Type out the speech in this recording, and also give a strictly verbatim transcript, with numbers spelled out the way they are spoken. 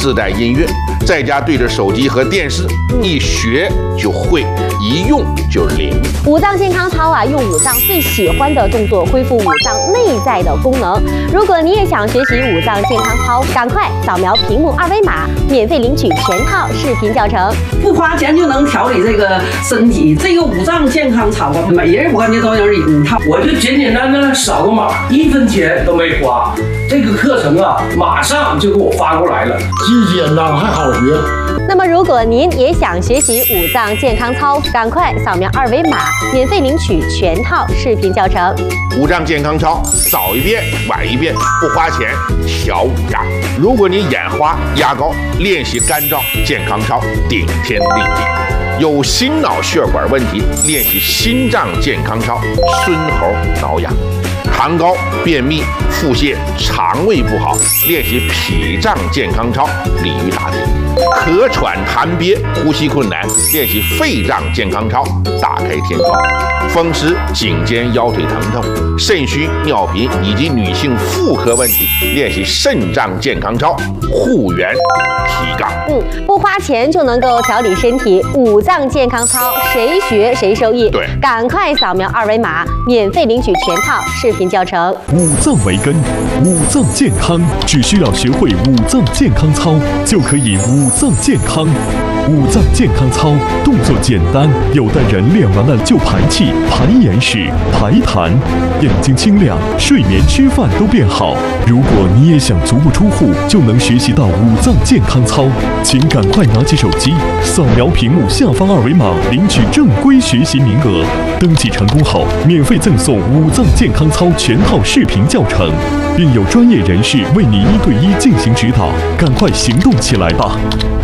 自带音乐，在家对着手机和电视，一学就会，一用就灵。 五脏健康操啊，用五脏最喜欢的动作恢复五脏内在的功能。如果你也想学习五脏健康操，赶快扫描屏幕二维码，免费领取全套视频教程， 不花钱就能调理这个身体。这个五脏健康操啊，每人我感觉都有一套。 我就简简单单扫个码，一分钱都没花。这个课程啊，马上就给我发过来了， 既简单还好学。 那么，如果您也想学习五脏健康操，赶快扫描二维码，免费领取全套视频教程。 五脏健康操，早一遍晚一遍，不花钱调五脏。如果你眼花压高，练习干燥健康操，顶天立地。有心脑血管问题，练习心脏健康操，孙猴挠痒。痰高、便秘、腹泻、肠胃不好，练习脾脏健康操，鲤鱼打挺。咳喘痰憋、呼吸困难，练习肺脏健康操，大开天窗。风湿、颈肩、腰腿疼痛、肾虚、尿频以及女性妇科问题，练习肾脏健康操，护元提杠。 嗯，不花钱就能够调理身体，五脏健康操谁学谁受益。 对， 赶快扫描二维码，免费领取全套视频教程。 五脏为根，五脏健康，只需要学会五脏健康操，就可以五脏健康。五脏健康操动作简单，有的人练完了就排气、排眼屎、排痰，眼睛清亮，睡眠、吃饭都变好。如果你也想足不出户就能学习到五脏健康操，请赶快拿起手机，扫描屏幕下方二维码，领取正规学习名额。登记成功后，免费赠送五脏健康操全套视频教程，并有专业人士为你一对一进行指导。赶快行动起来吧！